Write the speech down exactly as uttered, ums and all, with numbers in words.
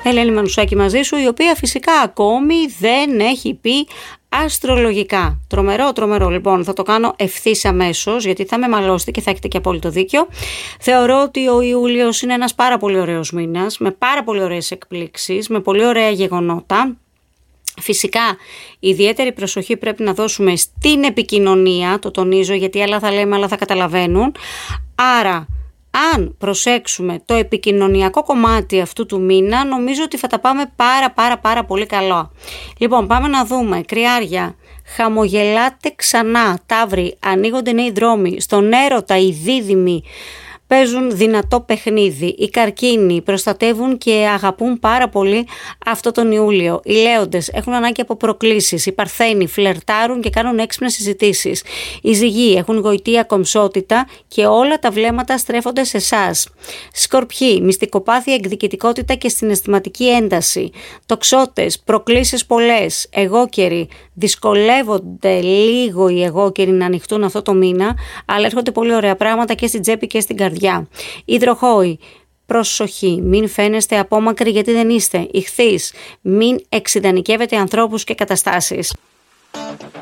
Ελένη Μανουσάκη μαζί σου, η οποία φυσικά ακόμη δεν έχει πει αστρολογικά. Τρομερό, τρομερό. Λοιπόν, θα το κάνω ευθύς αμέσως, γιατί θα με μαλώσετε και θα έχετε και απόλυτο δίκιο. Θεωρώ ότι ο Ιούλιος είναι ένας πάρα πολύ ωραίος μήνας, με πάρα πολύ ωραίες εκπλήξεις, με πολύ ωραία γεγονότα. Φυσικά, ιδιαίτερη προσοχή πρέπει να δώσουμε στην επικοινωνία, το τονίζω, γιατί άλλα θα λέμε, άλλα θα καταλαβαίνουν. Άρα, αν προσέξουμε το επικοινωνιακό κομμάτι αυτού του μήνα, νομίζω ότι θα τα πάμε πάρα πάρα πάρα πολύ καλό. Λοιπόν, πάμε να δούμε. Κρυάρια, χαμογελάτε ξανά. Ταύροι, ανοίγονται νέοι δρόμοι. Στον έρωτα οι δίδυμοι παίζουν δυνατό παιχνίδι. Οι καρκίνοι προστατεύουν και αγαπούν πάρα πολύ αυτό τον Ιούλιο. Οι λέοντες έχουν ανάγκη από προκλήσεις. Οι παρθένοι φλερτάρουν και κάνουν έξυπνες συζητήσεις. Οι ζυγοί έχουν γοητεία κομψότητα και όλα τα βλέμματα στρέφονται σε εσάς. Σκορπιοί, μυστικοπάθεια, εκδικητικότητα και συναισθηματική ένταση. Τοξότες, προκλήσεις πολλές. Εγώκεροι, δυσκολεύονται λίγο οι εγώκεροι να ανοιχτούν αυτό το μήνα, αλλά έρχονται πολύ ωραία πράγματα και στην τσέπη και στην καρδιά. Υδροχόοι, προσοχή, μην φαίνεστε απόμακροι γιατί δεν είστε. Ιχθύς, μην εξειδανικεύετε ανθρώπους και καταστάσεις.